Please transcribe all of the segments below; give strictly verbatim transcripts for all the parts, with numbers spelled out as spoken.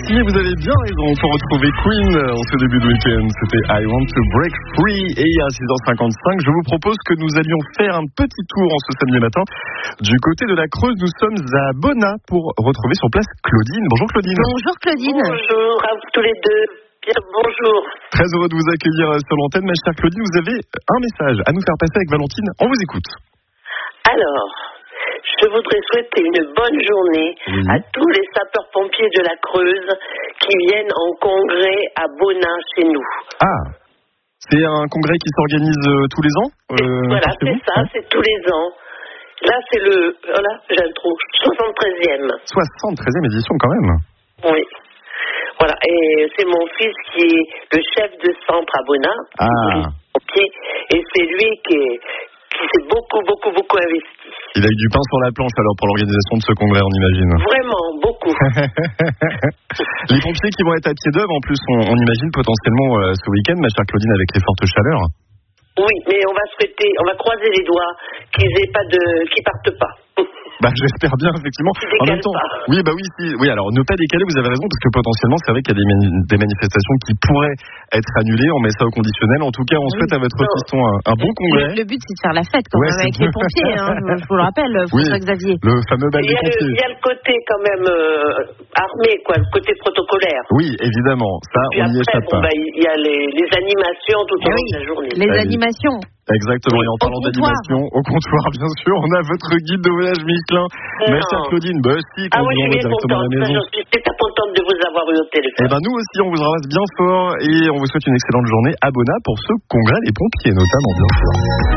merci, vous avez bien raison. Pour retrouver Queen en ce début de week-end, c'était I Want to Break Free. Et à six heures cinquante-cinq, je vous propose que nous allions faire un petit tour en ce samedi matin. Du côté de la Creuse, nous sommes à Bonnat pour retrouver sur place Claudine. Bonjour Claudine. Bonjour Claudine. Bonjour à vous tous les deux. Bien, bonjour. Très heureux de vous accueillir sur l'antenne, ma chère Claudine. Vous avez un message à nous faire passer avec Valentine. On vous écoute. Alors, je voudrais souhaiter une bonne journée oui. à tous les sapeurs-pompiers de la Creuse qui viennent en congrès à Bonnat chez nous. Ah, c'est un congrès qui s'organise euh, tous les ans euh, Voilà, c'est vous ça, hein c'est tous les ans. Là, c'est le, voilà, j'ai un trou, soixante-treizième. soixante-treizième édition quand même. Oui. Voilà, et c'est mon fils qui est le chef de centre à Bonnat. Ah. Et c'est lui qui est... qui s'est beaucoup, beaucoup, beaucoup investi. Il a eu du pain sur la planche alors pour l'organisation de ce congrès, on imagine. Vraiment, beaucoup. Les pompiers qui vont être à pied d'œuvre, en plus, on, on imagine potentiellement euh, ce week-end, ma chère Claudine, avec les fortes chaleurs. Oui, mais on va souhaiter, on va croiser les doigts qu'ils aient pas de, qu'ils partent pas. Bah, j'espère bien, effectivement. En même temps, pas. oui, bah oui, si, oui, alors ne pas décaler, vous avez raison, parce que potentiellement, c'est vrai qu'il y a des, mani- des manifestations qui pourraient être annulées. On met ça au conditionnel. En tout cas, on oui, souhaite à votre non. fiston un, un bon congrès. Le, le but, c'est de faire la fête, quand ouais, même, avec les pompiers, hein, je vous le rappelle, François oui, Xavier. Le fameux bal des pompiers. Il y a le côté, quand même, euh, armé, quoi, le côté protocolaire. Oui, évidemment. Ça, puis on n'y échappe bon, pas. Il bah, y a les, les animations tout au long oui, de la journée. Les ah, animations. Exactement, oui, et en parlant d'animation, au comptoir, bien sûr, on a votre guide de voyage Michelin. Ma chère Claudine, bah si, quand ah oui, vous je suis bien directement contente. à la maison. Je suis très contente de vous avoir eu au téléphone. Eh ben nous aussi, on vous embrasse bien fort et on vous souhaite une excellente journée à Bonnat pour ce congrès des pompiers, notamment, bien sûr.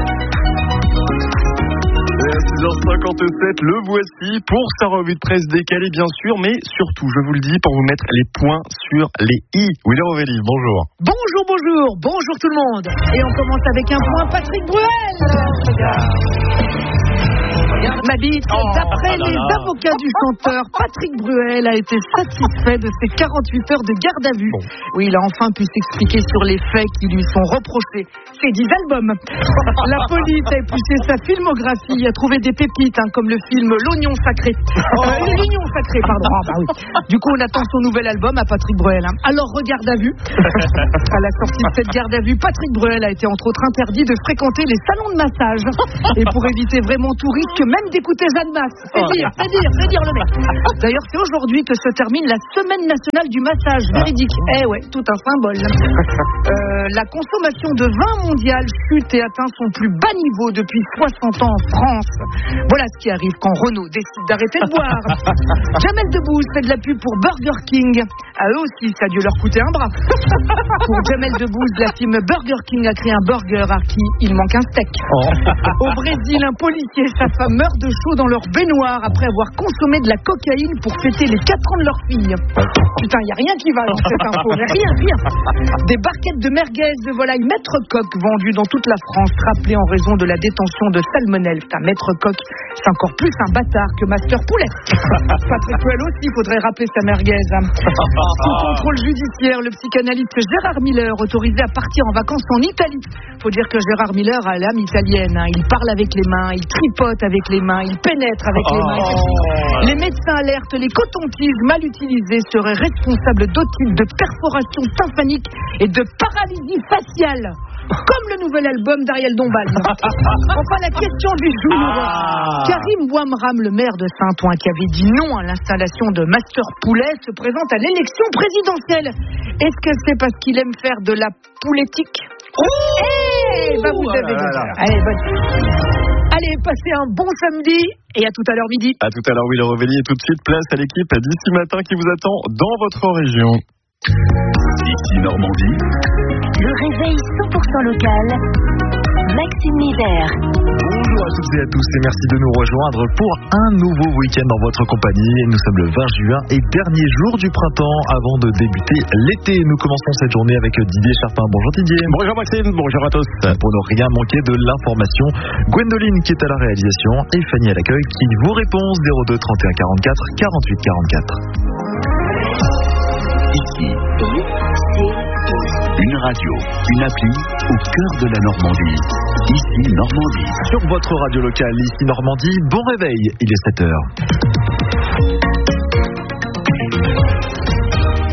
Et à six heures cinquante-sept, le voici pour sa revue de presse décalée, bien sûr, mais surtout, je vous le dis, pour vous mettre les points sur les i. Willy Rovelli, bonjour. Bonjour, bonjour, bonjour tout le monde. Et on commence avec un point Patrick Bruel. Ma bite, oh, d'après ah là les là. avocats du chanteur, Patrick Bruel a été satisfait de ses quarante-huit heures de garde à vue. Bon. Oui, il a enfin pu s'expliquer sur les faits qui lui sont reprochés. Ses dix albums. La police a épluché sa filmographie, a trouvé des pépites, hein, comme le film L'Oignon Sacré. Euh, L'Union Sacrée, pardon. Ah, bah oui. Du coup, on attend son nouvel album à Patrick Bruel. Hein. Alors, regarde à vue. À la sortie de cette garde à vue, Patrick Bruel a été entre autres interdit de fréquenter les salons de massage. Et pour éviter vraiment tout risque, même d'écouter Jeanne Masse. C'est dire, c'est dire, c'est dire le mec. D'ailleurs, c'est aujourd'hui que se termine la semaine nationale du massage véridique. Eh ouais, tout un symbole. Euh, la consommation de vin mondial chute et atteint son plus bas niveau depuis soixante ans en France. Voilà ce qui arrive quand Renault décide d'arrêter de boire. Jamel Debbouze fait de la pub pour Burger King. À eux aussi, ça a dû leur coûter un bras. Pour Jamel Debbouze, la firme Burger King a créé un burger à qui il manque un steak. Oh. Au Brésil, un policier et sa femme meurent de chaud dans leur baignoire après avoir consommé de la cocaïne pour fêter les quatre ans de leur fille. Putain, il n'y a rien qui va dans cette info. Rien, rien. Des barquettes de merguez de volaille Maître Coq vendues dans toute la France, rappelées en raison de la détention de salmonelle. Putain, Maître Coq, c'est encore plus un bâtard que Master Poulet. Patrick Bruel aussi, il faudrait rappeler sa merguez. Sous contrôle judiciaire, le psychanalyste Gérard Miller, autorisé à partir en vacances en Italie. Faut dire que Gérard Miller a l'âme italienne. Hein. Il parle avec les mains, il tripote avec les mains, il pénètre avec les mains. Oh. Les médecins alertent, les cotons-tiges mal utilisés seraient responsables d'otites, de perforations symphoniques et de paralysie faciale. Comme le nouvel album d'Ariel Dombal. Enfin, la question du jour. Ah. Karim Bouamram, le maire de Saint-Ouen, qui avait dit non à l'installation de Master Poulet, se présente à l'élection présidentielle. Est-ce que c'est parce qu'il aime faire de la poulettique? Oh hey, bah vous avez voilà. Allez, bonne. Allez, passez un bon samedi et à tout à l'heure midi. À tout à l'heure, Willy Rovelli, et tout de suite, place à l'équipe d'ici matin qui vous attend dans votre région. Ici Normandie. Le réveil cent pour cent local. Maxime Miller. Bonjour à toutes et à tous et merci de nous rejoindre pour un nouveau week-end en votre compagnie. Nous sommes le vingt juin et dernier jour du printemps avant de débuter l'été. Nous commençons cette journée avec Didier Charpin. Bonjour Didier. Bonjour Maxime, bonjour à tous. Pour ne rien manquer de l'information, Gwendoline qui est à la réalisation et Fanny à l'accueil qui vous répond zéro deux trente et un quarante-quatre quarante-huit quarante-quatre. Ici, une radio, une appli au cœur de la Normandie. Ici Normandie. Sur votre radio locale, ici Normandie, bon réveil, il est sept heures.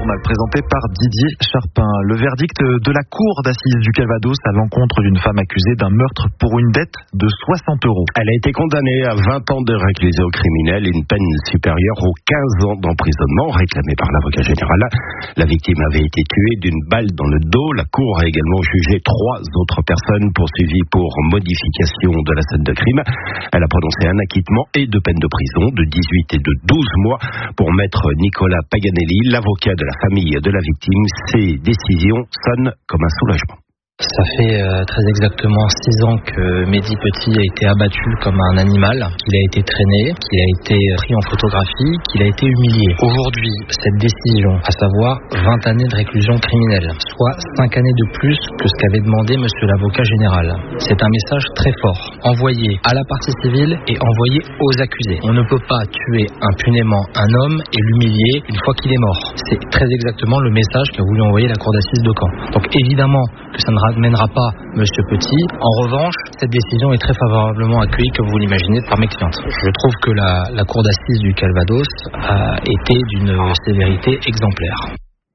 journal présenté par Didier Charpin. Le verdict de la cour d'assises du Calvados à l'encontre d'une femme accusée d'un meurtre pour une dette de soixante euros. Elle a été condamnée à vingt ans de réclusion criminelle et une peine supérieure aux quinze ans d'emprisonnement réclamée par l'avocat général. La victime avait été tuée d'une balle dans le dos. La cour a également jugé trois autres personnes poursuivies pour modification de la scène de crime. Elle a prononcé un acquittement et deux peines de prison de dix-huit et de douze mois pour maître Nicolas Paganelli, l'avocat de la famille de la victime. Ces décisions sonnent comme un soulagement. Ça fait euh, très exactement six ans que Mehdi Petit a été abattu comme un animal, qu'il a été traîné, qu'il a été pris en photographie, qu'il a été humilié. Aujourd'hui, cette décision, à savoir vingt années de réclusion criminelle, soit cinq années de plus que ce qu'avait demandé monsieur l'avocat général. C'est un message très fort, envoyé à la partie civile et envoyé aux accusés. On ne peut pas tuer impunément un homme et l'humilier une fois qu'il est mort. C'est très exactement le message qu'a voulu envoyer la cour d'assises de Caen. Donc évidemment que ça ne mènera pas monsieur Petit. En revanche, cette décision est très favorablement accueillie, comme vous l'imaginez, par mes clientes. Je trouve que la, la cour d'assises du Calvados a été d'une sévérité exemplaire.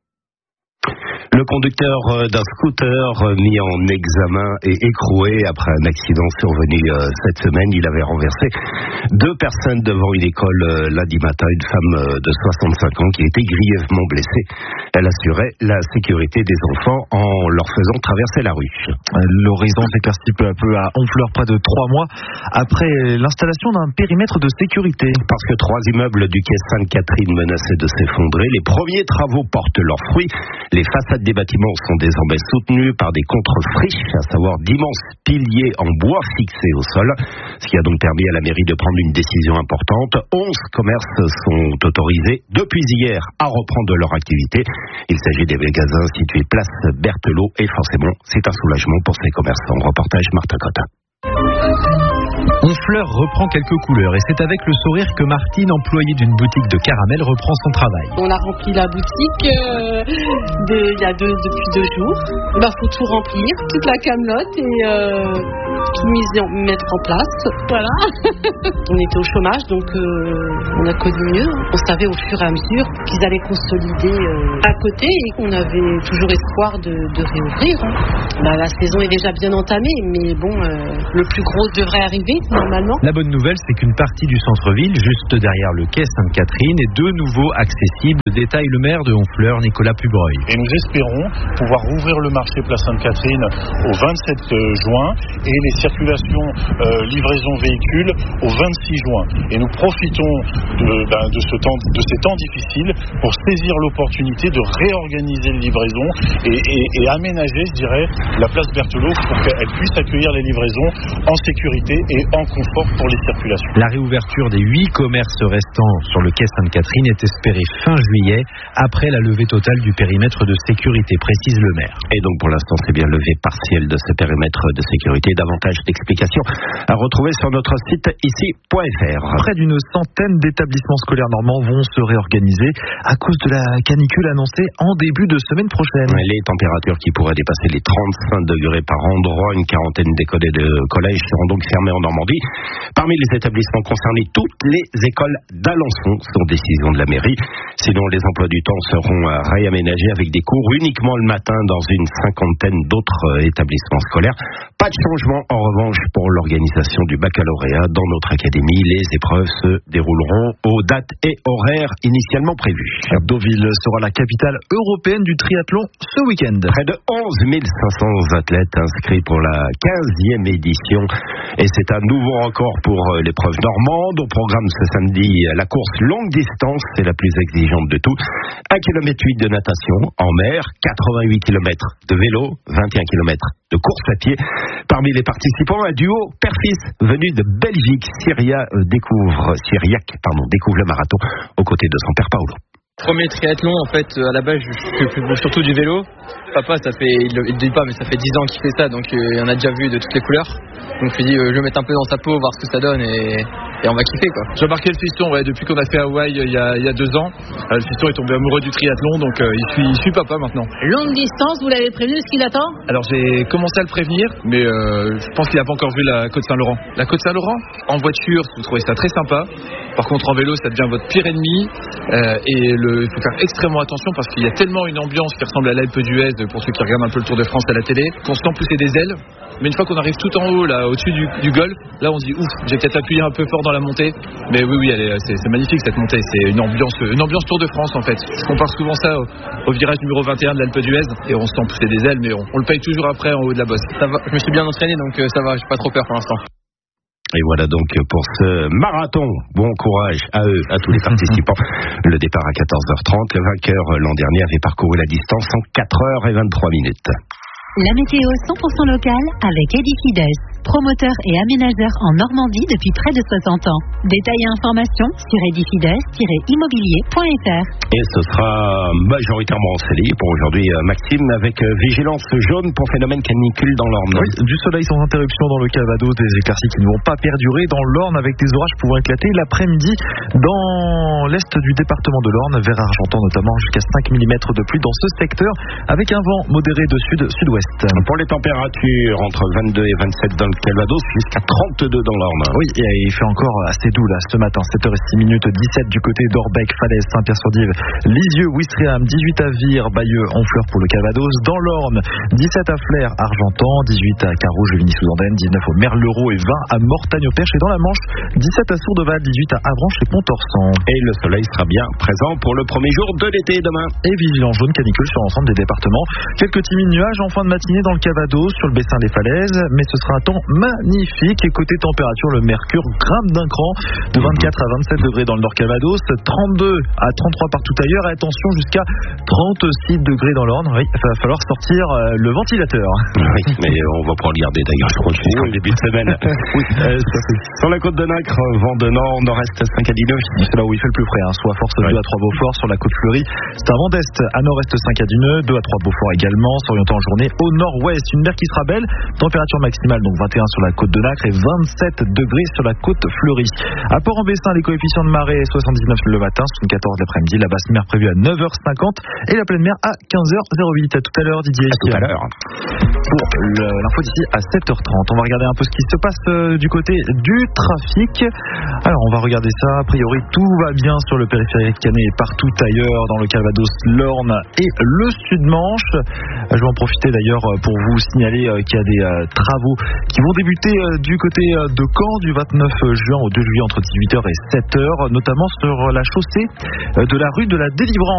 Le conducteur d'un scooter mis en examen et écroué après un accident survenu cette semaine. Il avait renversé deux personnes devant une école lundi matin. Une femme de soixante-cinq ans qui était grièvement blessée. Elle assurait la sécurité des enfants en leur faisant traverser la rue. L'horizon s'éclaircit peu à peu à Honfleur, près de trois mois après l'installation d'un périmètre de sécurité. Parce que trois immeubles du quai Sainte-Catherine menaçaient de s'effondrer. Les premiers travaux portent leurs fruits. Les façades des bâtiments sont désormais soutenus par des contre-friches, à savoir d'immenses piliers en bois fixés au sol, ce qui a donc permis à la mairie de prendre une décision importante. onze commerces sont autorisés depuis hier à reprendre leur activité. Il s'agit des magasins situés place Berthelot et forcément c'est un soulagement pour ces commerçants. Reportage Martin Cotta. Honfleur reprend quelques couleurs et c'est avec le sourire que Martine, employée d'une boutique de caramel, reprend son travail. On a rempli la boutique euh, de, il y a deux, depuis deux jours. Il bah, faut tout remplir, toute la camelote et euh, tout mise en, mettre en place. Voilà. On était au chômage, donc euh, on a connu mieux. On savait au fur et à mesure qu'ils allaient consolider euh, à côté et qu'on avait toujours espoir de, de réouvrir. Hein. Bah, la saison est déjà bien entamée, mais bon, euh, le plus gros devrait arriver normalement. La bonne nouvelle, c'est qu'une partie du centre-ville, juste derrière le quai Sainte-Catherine, est de nouveau accessible. Détaille le maire de Honfleur, Nicolas Pubreuil. Et nous espérons pouvoir rouvrir le marché Place Sainte-Catherine au vingt-sept juin et les circulations euh, livraison véhicules au vingt-six juin. Et nous profitons de, ben, de, ce temps, de ces temps difficiles pour saisir l'opportunité de réorganiser les livraisons et, et, et aménager, je dirais, la place Berthelot pour qu'elle puisse accueillir les livraisons en sécurité et en confort pour les circulations. La réouverture des huit commerces restants sur le quai Sainte-Catherine est espérée fin juillet, après la levée totale du périmètre de sécurité, précise le maire. Et donc pour l'instant, c'est bien levée partielle de ce périmètre de sécurité. Davantage d'explications à retrouver sur notre site ici point f r. Près d'une centaine d'établissements scolaires normands vont se réorganiser à cause de la canicule annoncée en début de semaine prochaine. Les températures qui pourraient dépasser les trente-cinq degrés par endroit, une quarantaine d'écoles et de collèges seront donc fermées en Normandie. Parmi les établissements concernés, toutes les écoles d'Alençon sont décision de la mairie. Sinon, les emplois du temps seront réaménagés avec des cours uniquement le matin dans une cinquantaine d'autres établissements scolaires. Pas de changement en revanche pour l'organisation du baccalauréat dans notre académie. Les épreuves se dérouleront aux dates et horaires initialement prévus. Deauville sera la capitale européenne du triathlon ce week-end. Près de onze mille cinq cents athlètes inscrits pour la quinzième édition. Et c'est un nouveau record pour l'épreuve normande. Au programme ce samedi, la course longue distance, c'est la plus exigeante de tout. un virgule huit kilomètres de natation en mer, quatre-vingt-huit kilomètres de vélo, vingt et un kilomètres de course à pied. Parmi les participants, un duo père-fils venu de Belgique. Syria découvre, Syriac, pardon, découvre le marathon aux côtés de son père Paolo. Premier triathlon, en fait, à la base, je fais surtout du vélo. Papa, ça fait, il ne le dit pas, mais ça fait dix ans qu'il fait ça, donc euh, il en a déjà vu de toutes les couleurs. Donc je lui dis, euh, je vais mettre un peu dans sa peau, voir ce que ça donne, et, et on va kiffer quoi. J'ai remarqué le fiston, ouais, depuis qu'on a fait Hawaï il y a, il y a deux ans. Euh, le fiston est tombé amoureux du triathlon, donc euh, il, suit, il suit papa maintenant. Longue distance, vous l'avez prévenu de ce qu'il attend? Alors j'ai commencé à le prévenir, mais euh, je pense qu'il n'a pas encore vu la côte Saint-Laurent. La côte Saint-Laurent, en voiture, vous trouvez ça très sympa. Par contre, en vélo, ça devient votre pire ennemi. Euh, et le, il faut faire extrêmement attention parce qu'il y a tellement une ambiance qui ressemble à l'Alpe d'Huez, pour ceux qui regardent un peu le Tour de France à la télé, qu'on se sent pousser des ailes. Mais une fois qu'on arrive tout en haut, là, au-dessus du, du golfe, là, on se dit ouf, j'ai peut-être appuyé un peu fort dans la montée. Mais oui, oui, elle est, c'est, c'est magnifique cette montée. C'est une ambiance, une ambiance Tour de France en fait. Je compare souvent ça au, au virage numéro vingt et un de l'Alpe d'Huez et on se sent pousser des ailes, mais on, on le paye toujours après en haut de la bosse. Ça va, je me suis bien entraîné, donc euh, ça va, j'ai pas trop peur pour l'instant. Et voilà donc pour ce marathon. Bon courage à eux, à tous les participants. Le départ à quatorze heures trente. Le vainqueur l'an dernier avait parcouru la distance en quatre heures vingt-trois minutes. La météo cent pour cent locale avec Edifides, promoteur et aménageur en Normandie depuis près de soixante ans. Détails et informations sur edifides tiret immobilier point f r. Et ce sera majoritairement ensoleillé pour aujourd'hui, Maxime, avec vigilance jaune pour phénomène canicule dans l'Orne. Oui, du soleil sans interruption dans le Calvados, des éclaircies qui ne vont pas perdurer dans l'Orne avec des orages pouvant éclater l'après-midi dans l'est du département de l'Orne, vers Argentan notamment, jusqu'à cinq millimètres de pluie dans ce secteur avec un vent modéré de sud-sud-ouest. Pour les températures, entre vingt-deux et vingt-sept dans le Calvados, jusqu'à trente-deux dans l'Orne. Oui, et il fait encore assez doux là ce matin, sept heures six minutes, dix-sept du côté d'Orbec, Falaise, Saint-Pierre-sur-Dive, Lisieux, Ouistreham, dix-huit à Vire, Bayeux, Honfleur pour le Calvados. Dans l'Orne, dix-sept à Flers, Argentan, dix-huit à Carouge, Vigny-sous-Andenne, dix-neuf au Merlereau et vingt à Mortagne-au-Perche. Et dans la Manche, dix-sept à Sourdeval, dix-huit à Avranches et Pont-Orsan. Et le soleil sera bien présent pour le premier jour de l'été demain. Et vigilance jaune canicule sur l'ensemble des départements. Quelques timides nuages en fin de matinée dans le Calvados, sur le Bessin des Falaises, mais ce sera un temps magnifique. Et côté température, le mercure grimpe d'un cran, de vingt-quatre à vingt-sept degrés dans le Nord Calvados, trente-deux à trente-trois partout ailleurs, et attention jusqu'à trente-six degrés dans l'Orne. Oui, il va falloir sortir euh, le ventilateur. Oui, mais on va pas regarder d'ailleurs, je crois, jusqu'au début de semaine. Oui, euh, sur la côte de Nacre, vent de nord, nord-est cinq à dix nœuds. C'est là où il fait le plus près, hein. Soit force ouais. deux à trois Beaufort, sur la côte fleurie. C'est un vent d'est à nord-est cinq à dix nœuds, deux à trois Beaufort également, s'orientant en journée au nord-ouest. Une mer qui sera belle, température maximale donc vingt et un sur la côte de Nacre et vingt-sept degrés sur la côte fleurie. À Port-en-Bessin, les coefficients de marée soixante-dix-neuf le matin, soixante-quatorze l'après-midi, la basse mer prévue à neuf heures cinquante et la pleine mer à quinze heures huit. À tout à l'heure, Didier. À tout à l'heure. Pour l'info d'ici à sept heures trente, on va regarder un peu ce qui se passe du côté du trafic. Alors, on va regarder ça. A priori, tout va bien sur le périphérique canet et partout ailleurs dans le Calvados, l'Orne et le Sud-Manche. Je vais en profiter d'ailleurs pour vous signaler qu'il y a des travaux qui vont débuter du côté de Caen du vingt-neuf juin au deux juillet entre dix-huit heures et sept heures, notamment sur la chaussée de la rue de la Délivrance.